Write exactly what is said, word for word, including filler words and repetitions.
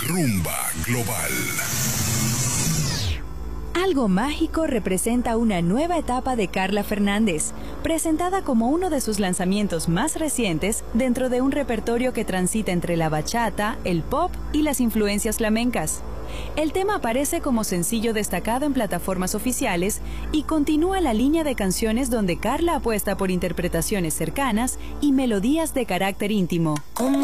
Rumba Global. Algo mágico representa una nueva etapa de Carla Fernández, presentada como uno de sus lanzamientos más recientes dentro de un repertorio que transita entre la bachata, el pop y las influencias flamencas. El tema aparece como sencillo destacado en plataformas oficiales y continúa la línea de canciones donde Carla apuesta por interpretaciones cercanas y melodías de carácter íntimo. Como